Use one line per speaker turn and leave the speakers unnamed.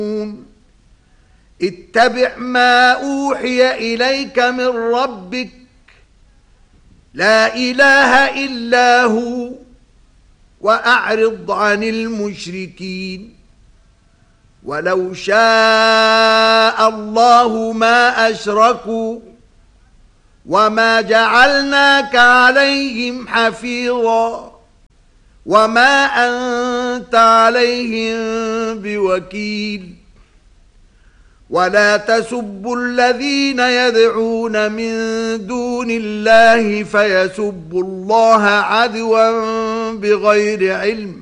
اتبع ما أوحي إليك من ربك لا إله إلا هو وأعرض عن المشركين ولو شاء الله ما أشركوا وما جعلناك عليهم حفيظا وما أنت عليهم بوكيل ولا تسبوا الذين يدعون من دون الله فيسبوا الله عدوا بغير علم